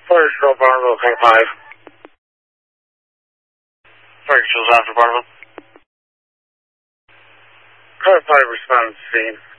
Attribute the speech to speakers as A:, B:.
A: Fire Control Barneville, Tank 5. Fire Control's after Barneville. Car 5 responds to scene.